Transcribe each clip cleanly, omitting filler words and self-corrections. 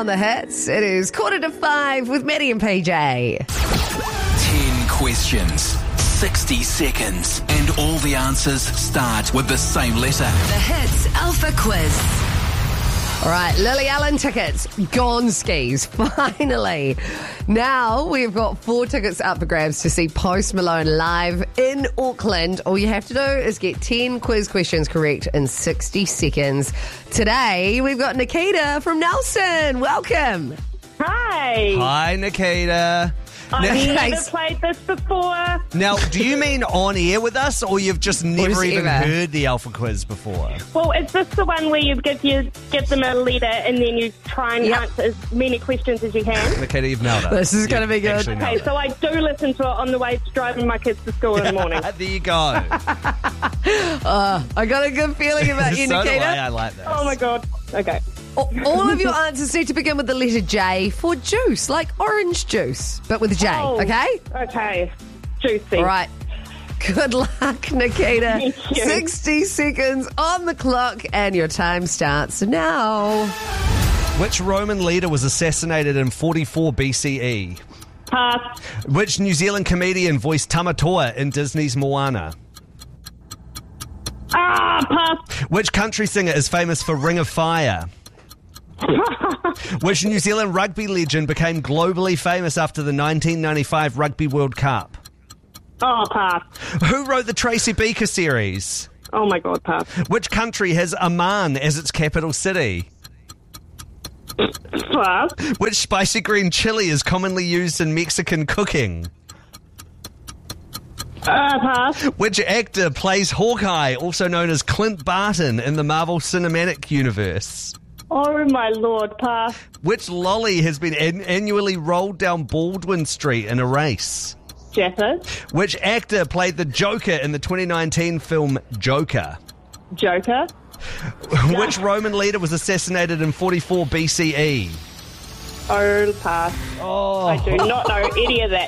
on the hits. It is 4:45 with Maddie and PJ. 10 questions, 60 seconds, and all the answers start with the same letter. The Hits Alpha Quiz. All right, Lily Allen tickets, gone skis, finally. Now we've got 4 tickets up for grabs to see Post Malone live in Auckland. All you have to do is get 10 quiz questions correct in 60 seconds. Today, we've got Nikita from Nelson. Welcome. Hi. Hi, Nikita. I've never played this before. Now, do you mean on air with us, or you've just never even heard the Alpha Quiz before? Well, is this the one where you give them a letter and then you try and answer as many questions as you can? Nikita, you've nailed it. This is going to be good. Okay, so I do listen to it on the way to driving my kids to school in the morning. There you go. I got a good feeling about you, So do Nikita. I like this. Oh, my God. Okay. All of your answers need to begin with the letter J for juice, like orange juice, but with a J, okay? Okay. Juicy. All right. Good luck, Nikita. Thank you. 60 seconds on the clock, and your time starts now. Which Roman leader was assassinated in 44 BCE? Pass. Which New Zealand comedian voiced Tamatoa in Disney's Moana? Pass. Which country singer is famous for Ring of Fire? Which New Zealand rugby legend became globally famous after the 1995 Rugby World Cup? Pass. Who wrote the Tracy Beaker series? Oh, my God, pass. Which country has Amman as its capital city? Pass. Which spicy green chili is commonly used in Mexican cooking? Pass. Which actor plays Hawkeye, also known as Clint Barton, in the Marvel Cinematic Universe? Oh, my Lord, pass. Which lolly has been annually rolled down Baldwin Street in a race? Jeffers. Which actor played the Joker in the 2019 film Joker? Joker. Which Roman leader was assassinated in 44 BCE? Oh, pass. Oh. I do not know any of that.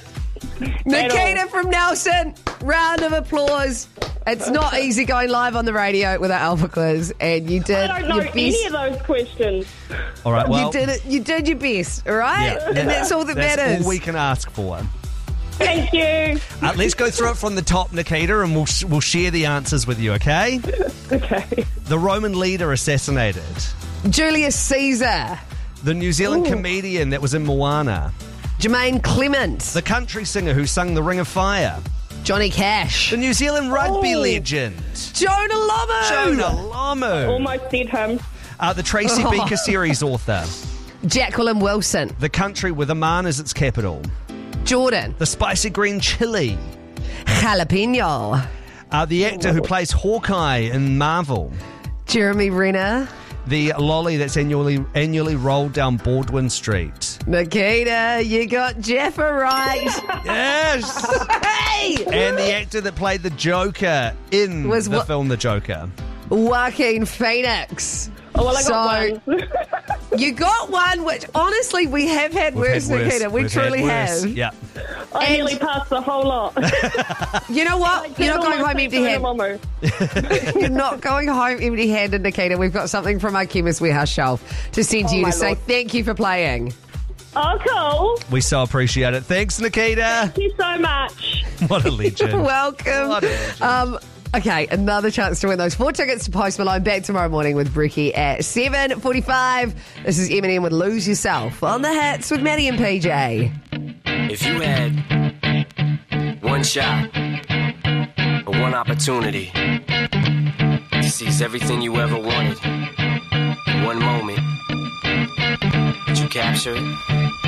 Nikita from Nelson, round of applause. It's not easy going live on the radio with our Alpha Quiz, and you did I don't know your best. any of those questions. All right, well, You did it. You did your best, all right? yeah, And that's all that that's matters. all we can ask for. Thank you. Let's go through it from the top, Nikita, and we'll share the answers with you, okay? Okay. The Roman leader assassinated. Julius Caesar, The New Zealand comedian that was in Moana. Jermaine Clement, The country singer who sung The Ring of Fire. Johnny Cash, The New Zealand rugby legend. Jonah Lomu, Jonah Lomu. Almost said him. The Tracy Beaker series author. Jacqueline Wilson, The country with Amman as its capital. Jordan, The spicy green chili. Jalapeno, The actor who plays Hawkeye in Marvel. Jeremy Renner, The lolly that's annually rolled down Baldwin Street. Nikita, you got Jeffa right. Yes! Hey! And the actor that played the Joker in Was the what- film The Joker. Joaquin Phoenix. Oh, well, I got one. You got one, which honestly we have had worse, Nikita. We We've truly had worse. have. Yeah. I And- nearly passed the whole lot. You know what? You're not going home empty-handed. You're not going home empty-handed, Nikita. We've got something from our Chemist Warehouse shelf to send to you my to say Lord. thank you for playing. Oh, cool. We so appreciate it. Thanks, Nikita. Thank you so much. What a legend. Welcome. What a legend. Okay, another chance to win those 4 tickets to Post Malone. Back tomorrow morning with Bricky at 7:45. This is Eminem with Lose Yourself on the Hits with Maddie and PJ. If you had one shot or one opportunity to seize everything you ever wanted in one moment, would you capture it?